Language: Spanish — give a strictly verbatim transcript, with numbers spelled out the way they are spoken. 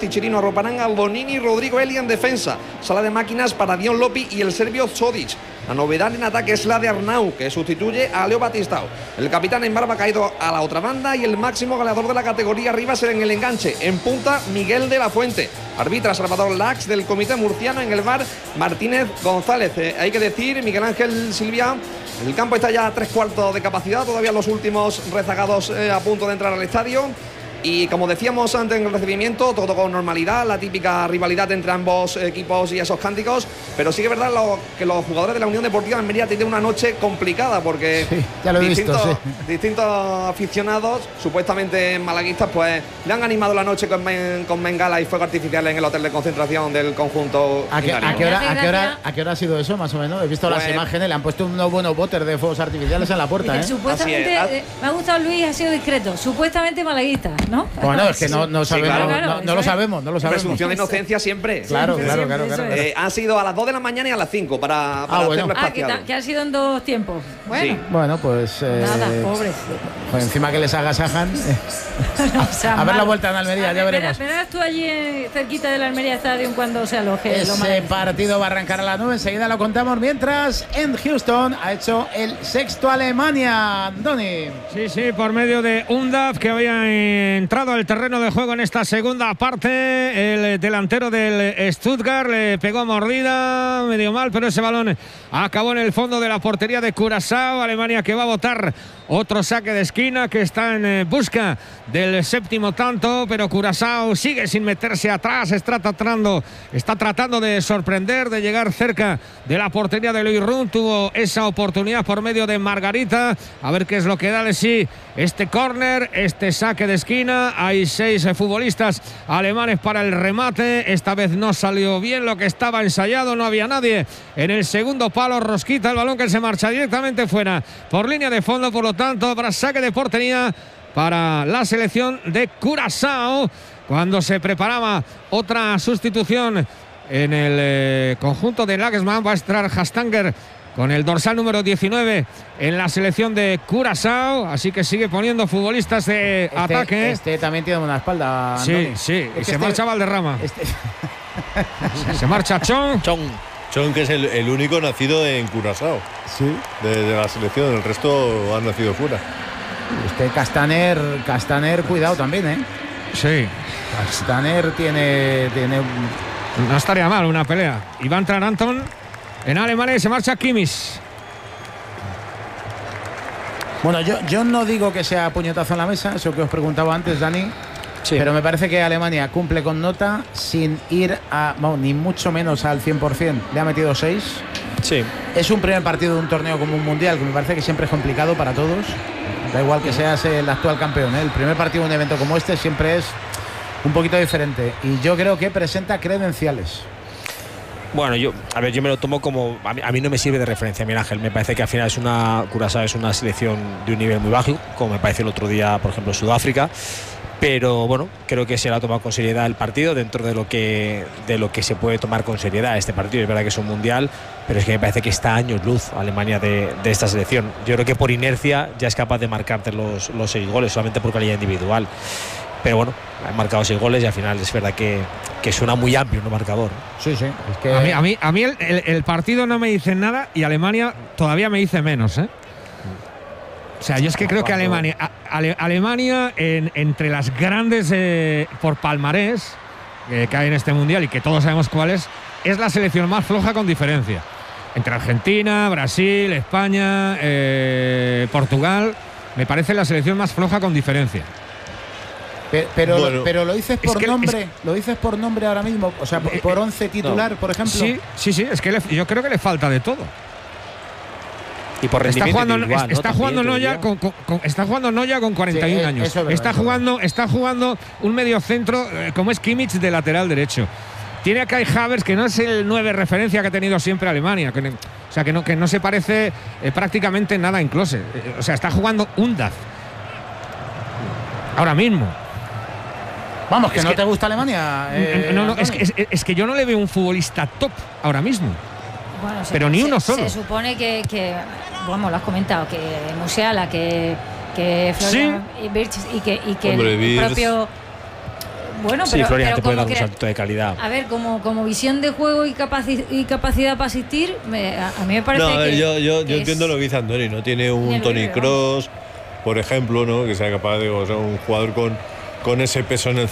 Agosti, Chirino, Roparanga, Bonini, Rodrigo Eli en defensa. Sala de máquinas para Dion Lopi y el serbio Zodic. La novedad en ataque es la de Arnau, que sustituye a Leo Batistao. El capitán en barba ha caído a la otra banda y el máximo goleador de la categoría arriba será en el enganche. En punta, Miguel de la Fuente. Arbitra Salvador Lax del comité murciano. En el bar, Martínez González. Eh, hay que decir, Miguel Ángel Silvia, el campo está ya a tres cuartos de capacidad. Todavía los últimos rezagados eh, a punto de entrar al estadio. Y como decíamos antes en el recibimiento, todo con normalidad, la típica rivalidad entre ambos equipos y esos cánticos, pero sí que es verdad lo, que los jugadores de la Unión Deportiva de Almería tienen una noche complicada porque sí, ya lo he distintos, visto, sí. distintos aficionados, supuestamente malaguistas, pues le han animado la noche con, men, con Mengala y fuego artificial en el hotel de concentración del conjunto. ¿A qué, ¿a, qué hora, a, qué hora, ¿A qué hora ha sido eso, más o menos? He visto pues, las imágenes, le han puesto unos buenos botes de fuegos artificiales en la puerta. ¿eh? Supuestamente, es. eh, me ha gustado Luis, ha sido discreto, supuestamente malaguista, ¿no? Bueno, es que no, no sabemos, sí, claro, claro, no, no lo sabemos, no lo sabemos. Presunción de inocencia siempre. Claro, siempre, claro, siempre, claro, claro. Eh, han sido a las dos de la mañana y a las cinco para, para ah, bueno. hacerlo Ah, que, espaciado. que ha sido en dos tiempos. Bueno, sí. Bueno, pues eh, nada, pobre. Pues encima que les agasajan. o sea, a ver malo. la vuelta en Almería, ya veremos. Verás, verás tú allí eh, cerquita del Almería Stadium cuando se aloje. Ese partido va a arrancar a las nueve, enseguida lo contamos. Mientras en Houston ha hecho el sexto Alemania, Andoni. Sí, sí, por medio de Undaf, que había entrado al terreno de juego en esta segunda parte. El delantero del Stuttgart le pegó mordida, medio mal, pero ese balón acabó en el fondo de la portería de Curazao. Alemania que va a botar otro saque de esquina, que está en busca del séptimo tanto, pero Curazao sigue sin meterse atrás, está tratando, está tratando de sorprender, de llegar cerca de la portería de Louis Run. Tuvo esa oportunidad por medio de Margarita, a ver qué es lo que da de sí este córner, este saque de esquina. Hay seis futbolistas alemanes para el remate, esta vez no salió bien lo que estaba ensayado, no había nadie en el segundo palo, rosquita el balón que se marcha directamente fuera por línea de fondo, por lo tanto para saque de portería para la selección de Curazao, cuando se preparaba otra sustitución en el eh, conjunto de Nagelsmann. Va a estar Hastanger con el dorsal número diecinueve en la selección de Curazao, así que sigue poniendo futbolistas de este, ataque. Este también tiene una espalda, sí, Andoni. sí, y se este, marcha Valderrama. Este... se marcha Chong. Chong. Chong, que es el, el único nacido en Curazao. Sí. De, de la selección, el resto han nacido fuera. Este Castaner, Castaner, cuidado también, ¿eh? Sí. Castaner tiene, tiene... No estaría mal una pelea. Y va a entrar Anton en Alemania y se marcha Kimmich. Bueno, yo, yo no digo que sea puñetazo en la mesa, eso que os preguntaba antes, Dani. Sí. Pero me parece que Alemania cumple con nota sin ir a, bueno, ni mucho menos al cien por cien. Le ha metido seis. Sí. Es un primer partido de un torneo como un mundial, que me parece que siempre es complicado para todos. Da igual que seas el actual campeón, ¿eh? El primer partido de un evento como este siempre es un poquito diferente. Y yo creo que presenta credenciales. Bueno, yo, a ver, yo me lo tomo como, a mí, a mí no me sirve de referencia, Miguel Ángel. Me parece que al final es una, Curazao es una selección de un nivel muy bajo, como me parece el otro día, por ejemplo, Sudáfrica. Pero bueno, creo que se lo ha tomado con seriedad el partido, dentro de lo que de lo que se puede tomar con seriedad este partido. Es verdad que es un mundial, pero es que me parece que está a años luz Alemania de, de esta selección. Yo creo que por inercia ya es capaz de marcarte los, los seis goles, solamente por calidad individual. Pero bueno, han marcado seis goles y al final es verdad que, que suena muy amplio un marcador. Sí, sí. Es que... A mí, a mí, a mí el, el, el partido no me dice nada y Alemania todavía me dice menos, ¿eh? O sea, yo es que creo que Alemania, Ale, Alemania en, entre las grandes eh, por palmarés eh, que hay en este mundial y que todos sabemos cuál es, es la selección más floja con diferencia. Entre Argentina, Brasil, España, eh, Portugal, me parece la selección más floja con diferencia. Pero, pero, bueno, pero lo dices por es que, nombre, es, lo dices por nombre ahora mismo, o sea, por, por once titular, no. por ejemplo. Sí, sí, sí, es que le, yo creo que le falta de todo. Y por está jugando, individual, está, ¿no? jugando También, Noya con, con, con, está jugando Noya con cuarenta y un sí, años. Eso es verdad, está eso jugando, está jugando un mediocentro eh, como es Kimmich de lateral derecho. Tiene a Kai Havertz, que no es el nueve referencia que ha tenido siempre Alemania, que, o sea que no, que no se parece eh, prácticamente nada en Klose. Eh, o sea, está jugando Undaf ahora mismo. Vamos, que es no que, te gusta Alemania. Eh, no, no, es que, es, es que yo no le veo un futbolista top ahora mismo. Bueno, pero se, ni uno se, solo. Se supone que, que, vamos, lo has comentado, que Musiala, que, que Florian sí. y Birch y que, y que Hombre, el Birch. propio Bueno, sí, pero, Florian pero te puede como dar un que- salto de calidad. A ver, como, como visión de juego y, capaci- y capacidad para asistir, me- a, a mí me parece No, a ver, que. yo, yo, que yo es- entiendo lo que dice Andoni, no tiene un Tiene Tony nivel, Cross, por ejemplo, ¿no? Que sea capaz de, o sea, un jugador con, con ese peso en el